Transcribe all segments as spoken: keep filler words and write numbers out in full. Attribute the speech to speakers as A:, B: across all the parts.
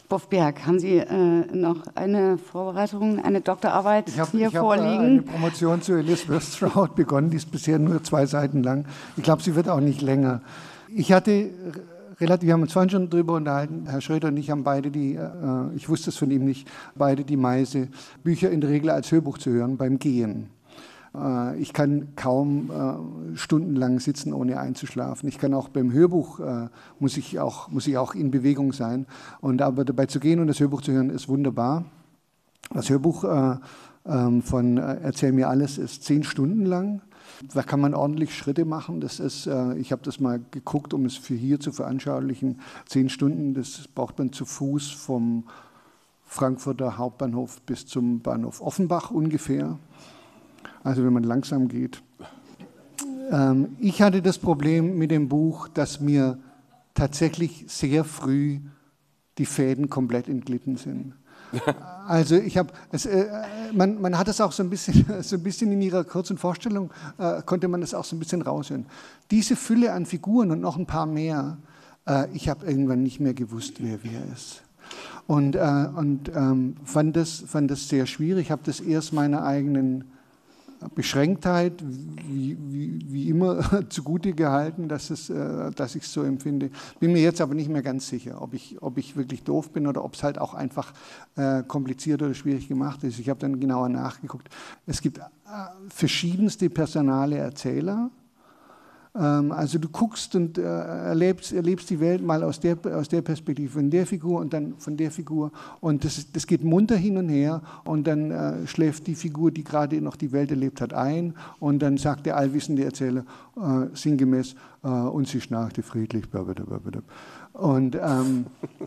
A: Boff Berg, haben Sie äh, noch eine Vorbereitung, eine Doktorarbeit
B: ich hab,
A: hier
B: ich
A: vorliegen?
B: Ich habe eine Promotion zu Elizabeth Strout begonnen, die ist bisher nur zwei Seiten lang. Ich glaube, sie wird auch nicht länger. Ich hatte relativ, wir haben uns vorhin schon darüber unterhalten, Herr Schröder und ich haben beide die, äh, ich wusste es von ihm nicht, beide die Meise, Bücher in der Regel als Hörbuch zu hören beim Gehen. Ich kann kaum äh, stundenlang sitzen, ohne einzuschlafen. Ich kann auch beim Hörbuch, äh, muss, ich auch, muss ich auch in Bewegung sein. Und aber dabei zu gehen und das Hörbuch zu hören, ist wunderbar. Das Hörbuch äh, äh, von äh, Erzähl mir alles ist zehn Stunden lang. Da kann man ordentlich Schritte machen. Das ist, äh, ich habe das mal geguckt, um es für hier zu veranschaulichen. Zehn Stunden, das braucht man zu Fuß vom Frankfurter Hauptbahnhof bis zum Bahnhof Offenbach ungefähr. Also wenn man langsam geht. Ähm, ich hatte das Problem mit dem Buch, dass mir tatsächlich sehr früh die Fäden komplett entglitten sind. Also ich habe, äh, man, man hat es auch so ein bisschen, so ein bisschen in Ihrer kurzen Vorstellung, äh, konnte man das auch so ein bisschen raushören. Diese Fülle an Figuren und noch ein paar mehr, äh, ich habe irgendwann nicht mehr gewusst, wer wer ist. Und, äh, und ähm, fand, das, fand das sehr schwierig. Ich habe das erst meiner eigenen Beschränktheit, wie, wie, wie immer, zugute gehalten, dass, es, äh, dass ich es so empfinde. Bin mir jetzt aber nicht mehr ganz sicher, ob ich, ob ich wirklich doof bin oder ob es halt auch einfach äh, kompliziert oder schwierig gemacht ist. Ich habe dann genauer nachgeguckt. Es gibt äh, verschiedenste personale Erzähler. Ähm, also du guckst und äh, erlebst, erlebst die Welt mal aus der, aus der Perspektive von der Figur und dann von der Figur. Und das, das geht munter hin und her und dann äh, schläft die Figur, die gerade noch die Welt erlebt hat, ein und dann sagt der allwissende Erzähler äh, sinngemäß, äh, und sie schnarchte friedlich. Und, ähm,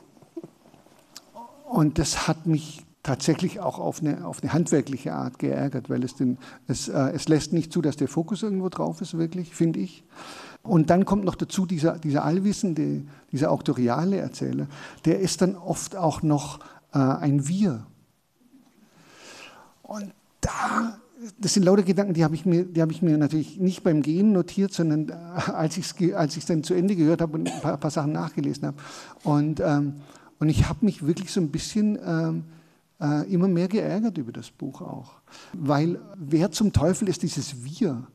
B: und das hat mich tatsächlich auch auf eine, auf eine handwerkliche Art geärgert, weil es, den, es, äh, es lässt nicht zu, dass der Fokus irgendwo drauf ist, wirklich, finde ich. Und dann kommt noch dazu dieser, dieser allwissende, dieser auktoriale Erzähler, der ist dann oft auch noch äh, ein Wir. Und da, das sind lauter Gedanken, die habe ich mir, die habe ich mir natürlich nicht beim Gehen notiert, sondern äh, als ich es als ich's dann zu Ende gehört habe und ein paar, ein paar Sachen nachgelesen habe. Und, ähm, und ich habe mich wirklich so ein bisschen ähm, immer mehr geärgert über das Buch auch. Weil wer zum Teufel ist dieses Wir?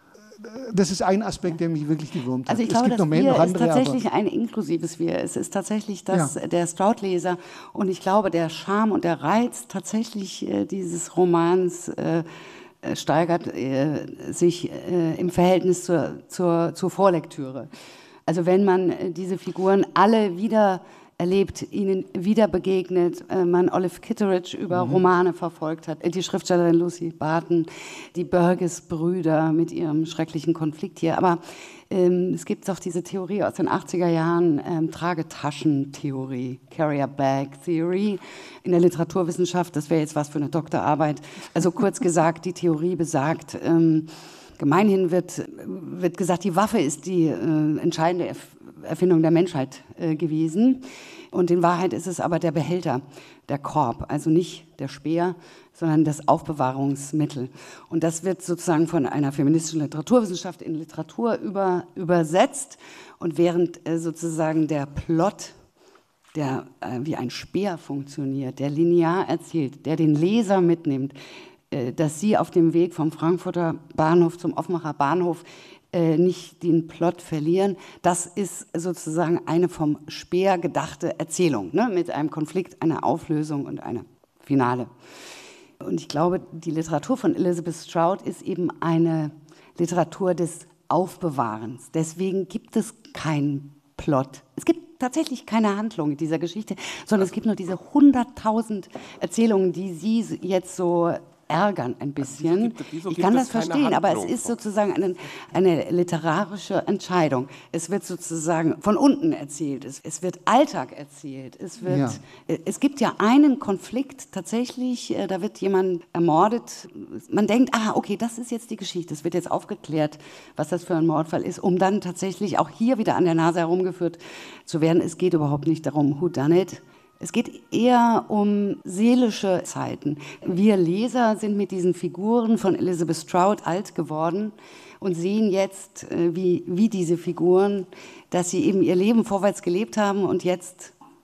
B: Das ist ein Aspekt, der mich wirklich gewurmt hat.
A: Also ich
B: es
A: glaube,
B: gibt
A: das
B: noch mehr,
A: Wir
B: noch andere,
A: ist tatsächlich
B: aber
A: ein inklusives Wir. Es ist tatsächlich das,
B: ja.
A: der Stroud-Leser. Und ich glaube, der Charme und der Reiz tatsächlich äh, dieses Romans äh, steigert äh, sich äh, im Verhältnis zur, zur, zur Vorlektüre. Also wenn man äh, diese Figuren alle wieder erlebt, ihnen wieder begegnet, äh, man Olive Kitteridge über mhm. Romane verfolgt hat, die Schriftstellerin Lucy Barton, die Burgess-Brüder mit ihrem schrecklichen Konflikt hier. Aber ähm, es gibt auch diese Theorie aus den achtziger Jahren, ähm, Tragetaschentheorie, Carrier Bag Theory in der Literaturwissenschaft. Das wäre jetzt was für eine Doktorarbeit. Also kurz gesagt, die Theorie besagt, ähm, gemeinhin wird, wird gesagt, die Waffe ist die äh, entscheidende Erf Erfindung der Menschheit äh, gewesen. Und in Wahrheit ist es aber der Behälter, der Korb, also nicht der Speer, sondern das Aufbewahrungsmittel. Und das wird sozusagen von einer feministischen Literaturwissenschaft in Literatur über, übersetzt. Und während äh, sozusagen der Plot, der äh, wie ein Speer funktioniert, der linear erzählt, der den Leser mitnimmt, äh, dass sie auf dem Weg vom Frankfurter Bahnhof zum Offenbacher Bahnhof nicht den Plot verlieren. Das ist sozusagen eine vom Speer gedachte Erzählung, ne? Mit einem Konflikt, einer Auflösung und einer Finale. Und ich glaube, die Literatur von Elizabeth Strout ist eben eine Literatur des Aufbewahrens. Deswegen gibt es keinen Plot. Es gibt tatsächlich keine Handlung in dieser Geschichte, sondern es gibt nur diese hunderttausend Erzählungen, die Sie jetzt so ärgern ein bisschen. Also wieso gibt, wieso ich kann das verstehen, aber es ist sozusagen eine, eine literarische Entscheidung. Es wird sozusagen von unten erzählt, es, es wird Alltag erzählt, es, wird, ja. es gibt ja einen Konflikt tatsächlich, da wird jemand ermordet, man denkt, ah, okay, das ist jetzt die Geschichte, es wird jetzt aufgeklärt, was das für ein Mordfall ist, um dann tatsächlich auch hier wieder an der Nase herumgeführt zu werden. Es geht überhaupt nicht darum, who done it. Es geht eher um seelische Zeiten. Wir Leser sind mit diesen Figuren von Elizabeth Strout alt geworden und sehen jetzt, wie, wie diese Figuren, dass sie eben ihr Leben vorwärts gelebt haben und jetzt